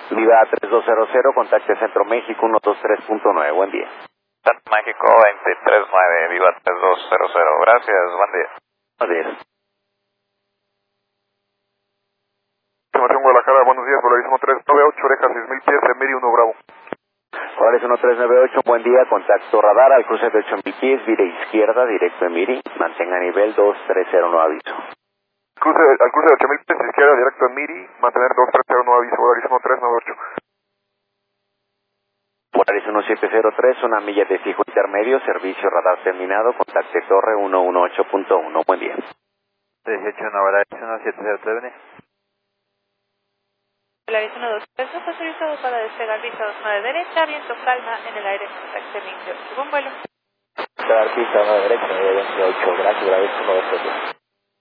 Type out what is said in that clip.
Viva 3200, contacte Centro México 123.9, buen día. Centro México 239, Viva 3200, gracias, buen día. Buenos días. Información Guadalajara, buenos días, Volarismo 398, oreja 6000 pies, Emiri 1 Bravo. Juárez 1398, buen día, contacto radar al cruce de 8000 pies, vía izquierda, directo Emiri, mantenga nivel 230, no aviso. Al cruce de 8000 pies, izquierda, directo Emiri, mantener 230, no aviso, Volarismo 398. Juárez 1703, una milla de fijo intermedio, servicio radar terminado, contacte torre 118.1, buen día. 18 Navara 1703, venía. La aviso 123 fue solicitado para despegar vista 29 derecha, viento calma en el aire, contacte 28, buen vuelo. Despegar pista 1 derecha, 28, gracias, agradezco 123.